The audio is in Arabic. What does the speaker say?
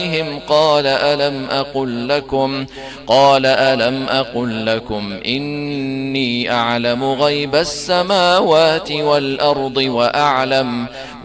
قال ألم أقل لكم إني أعلم غيب السماوات والأرض